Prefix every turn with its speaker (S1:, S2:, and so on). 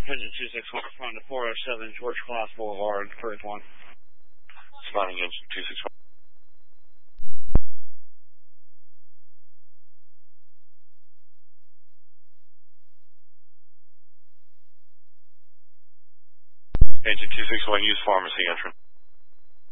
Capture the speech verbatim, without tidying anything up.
S1: Engine two six one, respond to four oh seven George Class Boulevard, First One.
S2: Responding Engine two six one. Engine two six one, use pharmacy entrance.